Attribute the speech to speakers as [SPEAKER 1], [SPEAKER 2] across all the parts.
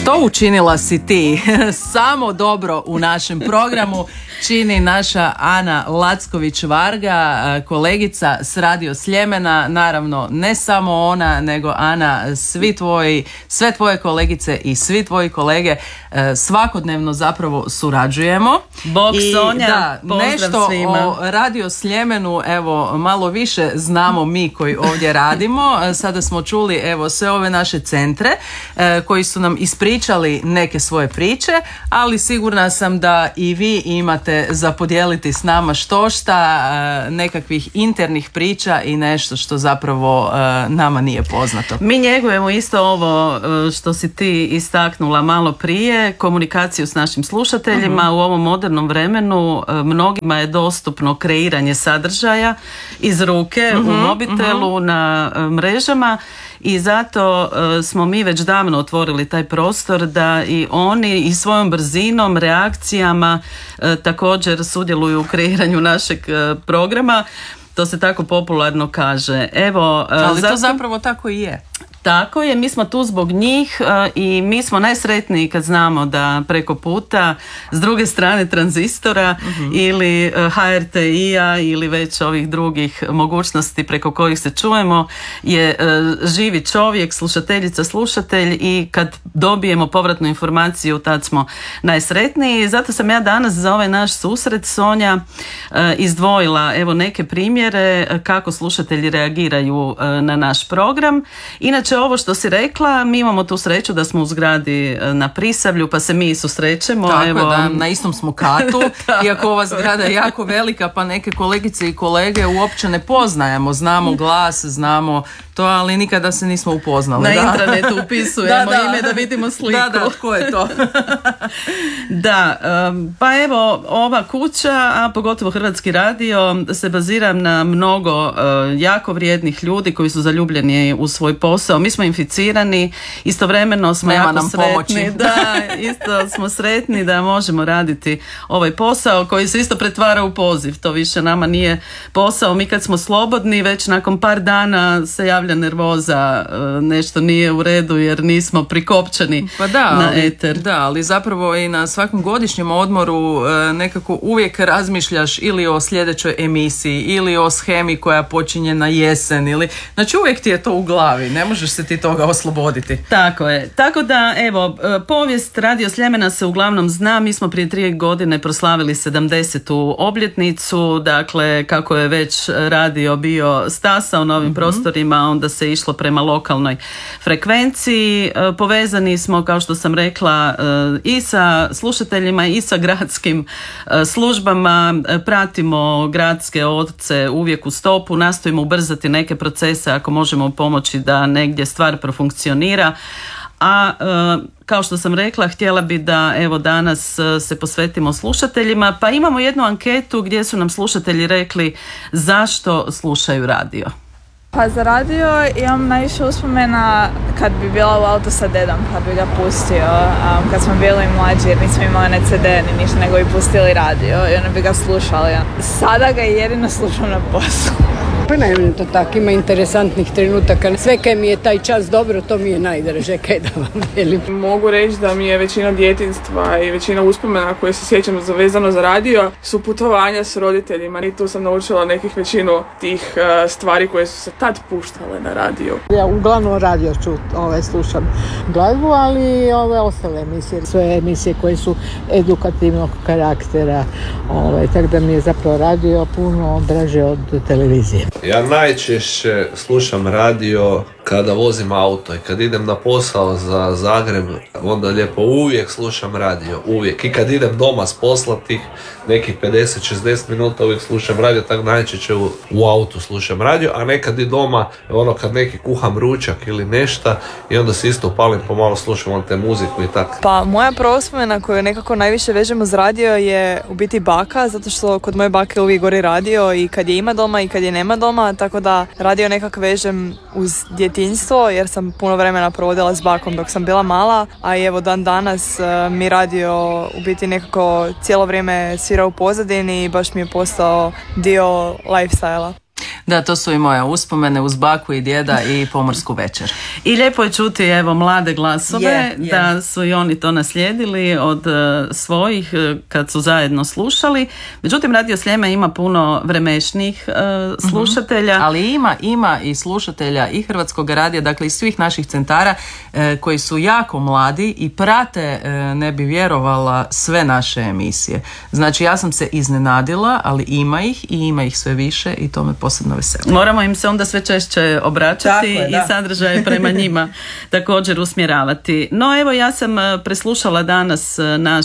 [SPEAKER 1] To učinila si ti. Samo dobro u našem programu čini naša Ana Lacković-Varga, kolegica s Radio Sljemena. Naravno, ne samo ona, nego Ana, sve tvoje kolegice i svi tvoji kolege svakodnevno zapravo surađujemo.
[SPEAKER 2] Bog Sonja,
[SPEAKER 1] nešto
[SPEAKER 2] svima.
[SPEAKER 1] O Radio Sljemenu, evo, malo više znamo mi koji ovdje radimo. Sada smo čuli, evo, sve ove naše centre koji su nam ispričali neke svoje priče, ali sigurna sam da i vi imate za podijeliti s nama štošta, nekakvih internih priča i nešto što zapravo nama nije poznato.
[SPEAKER 2] Mi njegujemo isto ovo što si ti istaknula malo prije, komunikaciju s našim slušateljima. U ovom modernom vremenu mnogima je dostupno kreiranje sadržaja iz ruke u mobitelu, na mrežama, i zato smo mi već davno otvorili taj prostor da i oni i svojom brzinom, reakcijama također sudjeluju u kreiranju našeg programa. To se tako popularno kaže. Evo,
[SPEAKER 1] ali to zapravo tako i je.
[SPEAKER 2] Tako je, mi smo tu zbog njih i mi smo najsretniji kad znamo da preko puta s druge strane tranzistora ili HRTI-a ili već ovih drugih mogućnosti preko kojih se čujemo je živi čovjek, slušateljica, slušatelj, i kad dobijemo povratnu informaciju tad smo najsretniji. Zato sam ja danas za ovaj naš susret, Sonja, izdvojila evo neke primjere kako slušatelji reagiraju na naš program. Inače, ovo što si rekla, mi imamo tu sreću da smo u zgradi na Prisavlju, pa se mi susrećemo.
[SPEAKER 1] Tako
[SPEAKER 2] evo.
[SPEAKER 1] je, da, na istom smo katu, iako ova zgrada je jako velika, pa neke kolegice i kolege uopće ne poznajemo. Znamo glas, znamo to, ali nikada se nismo upoznali.
[SPEAKER 2] Na intranetu upisujemo ime da vidimo sliku.
[SPEAKER 1] Da, tko je to?
[SPEAKER 2] Da, pa evo, ova kuća, a pogotovo Hrvatski radio, se bazira na mnogo jako vrijednih ljudi koji su zaljubljeni u svoj posao. Mi smo inficirani, istovremeno smo jako sretni. Da, isto smo sretni da možemo raditi ovaj posao koji se isto pretvara u poziv. To više nama nije posao. Mi kad smo slobodni, već nakon par dana se javlja nervoza, nešto nije u redu jer nismo prikopčani na eter.
[SPEAKER 1] Da, ali zapravo i na svakom godišnjem odmoru nekako uvijek razmišljaš ili o sljedećoj emisiji ili o shemi koja počinje na jesen, znači uvijek ti je to u glavi, ne možeš se ti toga osloboditi.
[SPEAKER 2] Tako je. Tako da, evo, povijest Radio Sljemena se uglavnom zna. Mi smo prije 3 godine proslavili 70. obljetnicu, dakle, kako je već radio bio stasao na ovim prostorima, onda se išlo prema lokalnoj frekvenciji. Povezani smo, kao što sam rekla, i sa slušateljima i sa gradskim službama. Pratimo gradske oce uvijek u stopu, nastojimo ubrzati neke procese ako možemo pomoći da negdje stvar profunkcionira. A kao što sam rekla, htjela bi da evo danas se posvetimo slušateljima, pa imamo jednu anketu gdje su nam slušatelji rekli zašto slušaju radio.
[SPEAKER 3] Pa za radio imam najviše uspomena kad bi bila u autu sa dedom, kad bi ga pustio, kad smo bili mlađi jer nismo imali ne CD ni ništa, nego bi pustili radio i onda bi ga slušali. Sada ga jedino slušam na poslu.
[SPEAKER 4] Pa naravno to tako, ima interesantnih trenutaka. Sve kaj mi je taj čas dobro, to mi je najdraže, kaj da vam velim.
[SPEAKER 5] Mogu reći da mi je većina djetinjstva i većina uspomena koje se sjećam vezano za radio su putovanja s roditeljima i tu sam naučila nekih većinu tih stvari koje su se tad puštale na radio.
[SPEAKER 4] Ja uglavnom radio slušam glazbu, ali ove ostale emisije, sve emisije koje su edukativnog karaktera, tako da mi je zapravo radio puno draže od televizije.
[SPEAKER 6] Ja najčešće slušam radio kada vozim auto i kad idem na posao za Zagreb, onda lijepo uvijek slušam radio, uvijek. I kad idem doma s posla tih nekih 50-60 minuta uvijek slušam radio, tako najčešće u autu slušam radio, a nekad i doma, kad neki kuham ručak ili nešto i onda se isto upalim pomalo, slušam te muziku i tako.
[SPEAKER 3] Pa moja prva uspomena koju nekako najviše vežemo uz radio je u biti baka, zato što kod moje bake uvijek gori radio i kad je ima doma i kad je nema doma, tako da radio nekako vežem uz djetinjstvo jer sam puno vremena provodila s bakom dok sam bila mala, a i evo dan danas mi radio u biti nekako cijelo vrijeme svira u pozadini i baš mi je postao dio lifestyle-a.
[SPEAKER 1] Da, to su i moje uspomene uz baku i djeda i pomorsku večer.
[SPEAKER 2] I lijepo je čuti evo mlade glasove, da su i oni to naslijedili od svojih kad su zajedno slušali. Međutim, Radio Sljeme ima puno vremešnijih slušatelja.
[SPEAKER 1] Ali ima i slušatelja i Hrvatskog radija, dakle i svih naših centara koji su jako mladi i prate, ne bi vjerovala, sve naše emisije. Znači ja sam se iznenadila, ali ima ih i ima ih sve više i to me posebno veseli.
[SPEAKER 2] Moramo im se onda sve češće obraćati i sadržaje prema njima također usmjeravati. No evo, ja sam preslušala danas naš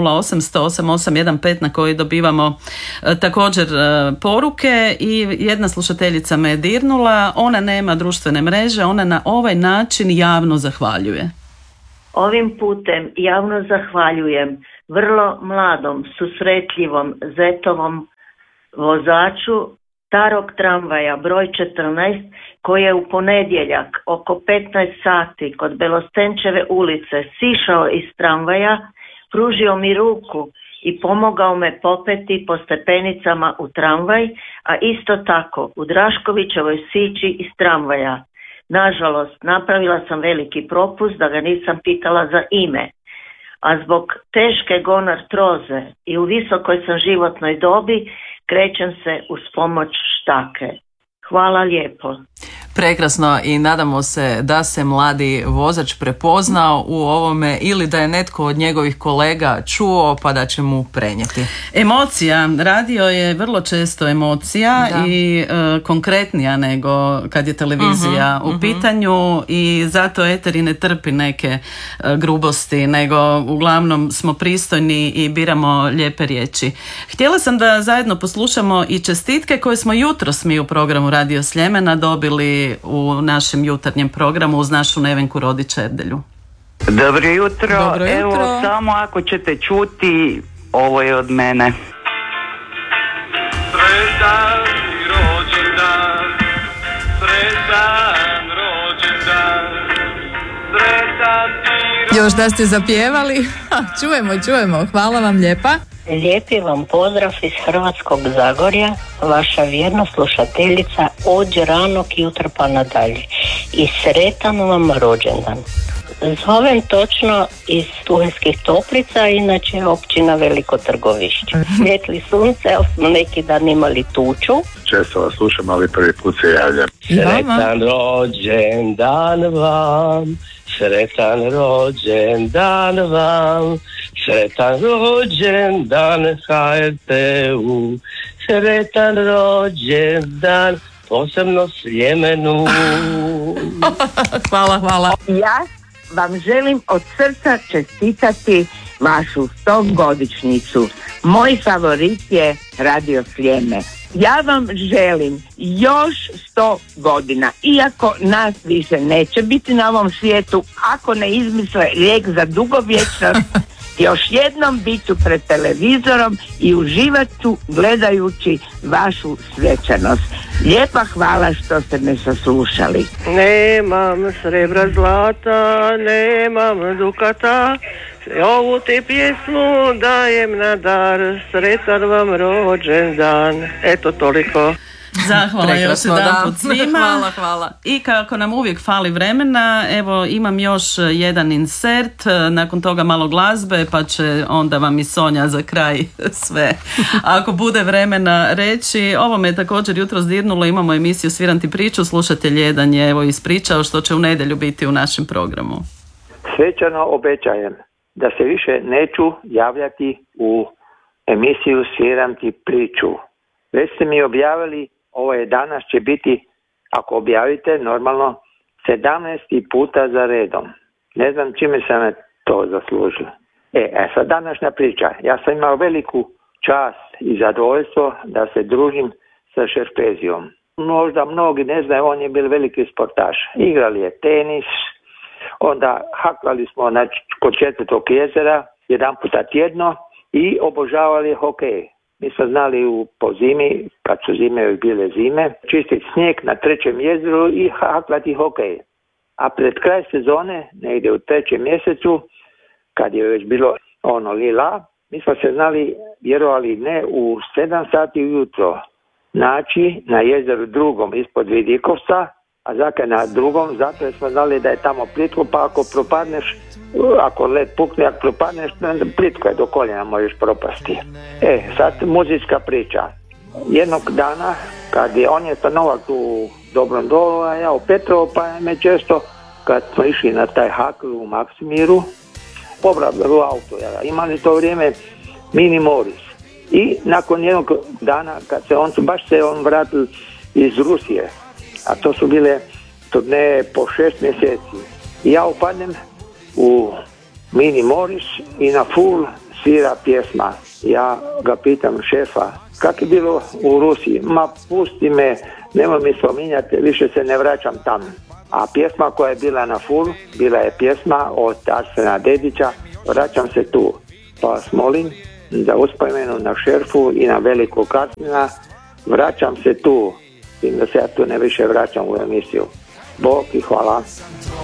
[SPEAKER 2] 08008815 na koji dobivamo također poruke i jedna slušateljica me je dirnula. Ona nema društvene mreže, ona na ovaj način javno zahvaljuje.
[SPEAKER 7] Ovim putem javno zahvaljujem vrlo mladom, susretljivom zetovom vozaču starog tramvaja broj 14 koji je u ponedjeljak oko 15 sati kod Belostenčeve ulice sišao iz tramvaja, pružio mi ruku i pomogao me popeti po stepenicama u tramvaj, a isto tako u Draškovićevoj sići iz tramvaja. Nažalost, napravila sam veliki propust da ga nisam pitala za ime, a zbog teške gonartroze i u visokoj sam životnoj dobi krećem se uz pomoć štake. Hvala lijepo.
[SPEAKER 1] Prekrasno i nadamo se da se mladi vozač prepoznao u ovome ili da je netko od njegovih kolega čuo pa da će mu prenijeti.
[SPEAKER 2] Emocija. Radio je vrlo često emocija i konkretnija nego kad je televizija u pitanju i zato eter i ne trpi neke grubosti, nego uglavnom smo pristojni i biramo lijepe riječi. Htjela sam da zajedno poslušamo i čestitke koje smo jutros mi u programu Radio Sljemena dobili u našem jutarnjem programu uz našu Nevenku Rodić-Erdelju.
[SPEAKER 8] Dobro jutro.
[SPEAKER 3] Dobro jutro.
[SPEAKER 8] Evo, samo ako ćete čuti, ovo je od mene.
[SPEAKER 9] Sretan rođendan, sretan rođendan, sretan ti.
[SPEAKER 10] Još da ste zapjevali? Čujemo. Hvala vam lijepa.
[SPEAKER 7] Lijepi vam pozdrav iz Hrvatskog Zagorja, vaša vjerna slušateljica od ranog jutra pa nadalje. I sretan vam rođendan. Zovem točno iz Stuhenskih Toplica, inače općina Veliko Trgovišće. Svijetli sunce, ali smo neki dan imali tuču.
[SPEAKER 11] Često vas slušam, ali prvi put se javljam.
[SPEAKER 9] Sretan rođendan vam, sretan rođendan vam, sretan rođendan HRT-u, sretan rođendan posebno Sljemenu.
[SPEAKER 10] Hvala.
[SPEAKER 12] Ja vam želim od srca čestitati vašu 100-godišnjicu. Moj favorit je Radio Sljeme. Ja vam želim još 100 godina, iako nas više neće biti na ovom svijetu, ako ne izmisle lijek za dugovječnost, još jednom bit ću pred televizorom i uživat ću gledajući vašu svečanost. Lijepa hvala što ste me saslušali.
[SPEAKER 9] Nemam srebra zlata, nemam dukata, ovu ti pjesmu dajem na dar, sretan vam rođendan. Eto toliko.
[SPEAKER 2] Zahvala još jedanput svima.
[SPEAKER 1] Hvala.
[SPEAKER 2] I kako nam uvijek fali vremena, evo imam još jedan insert, nakon toga malo glazbe, pa će onda vam i Sonja za kraj sve, ako bude vremena, reći. Ovo me je također jutros dirnulo, imamo emisiju Sviram ti priču, slušatelj jedan je evo ispričao što će u nedjelju biti u našem programu.
[SPEAKER 13] Svečano obećajem da se više neću javljati u emisiju Sviram ti priču. Već ste mi objavili, ovo je danas će biti, ako objavite, normalno 17. puta za redom. Ne znam čime sam to zaslužila. Sad današnja priča. Ja sam imao veliku čast i zadovoljstvo da se družim sa Šerpezijom. Možda mnogi ne znaju, on je bil veliki sportaš. Igrali je tenis, onda haklali smo kod 4. jezera jedan puta tjedno i obožavali hokej. Mi smo znali po zimi, kad su zime bile zime, čistiti snijeg na 3. jezeru i haklati hokej. A pred kraj sezone, negdje u 3. mjesecu, kad je već bilo lila, mi smo se znali, vjerovali ne, u 7 sati ujutro naći na jezeru drugom ispod Vidikovca, a zakaj na drugom? Zato jer smo znali da je tamo plitko, pa ako propadneš, ako led pukne, ako propadneš, plitko je do koljena, možeš propasti. Sad muzička priča. Jednog dana, kad je on je stanovao tu u Dobrom Dolu, a ja u Petrovu, pa me često, kad smo išli na taj hakl u Maksimiru, pobrali u auto, imali to vrijeme Mini Moris. I nakon jednog dana, kad se on vratio iz Rusije, a to su bile turneje po 6 mjeseci, i ja upadnem u Mini Moris i na full svira pjesma. Ja ga pitam šefa, kak je bilo u Rusiji? Ma pusti me, nemoj mi spominjati, više se ne vraćam tamo. A pjesma koja je bila na full, bila je pjesma od Arsena Dedića, Vraćam se tu. Pa vas molim da uspomenu na šerfu i na Velikog Kasmina, vraćam se tu, i da se ja tu ne više vraćam u emisiju. Bog i hvala.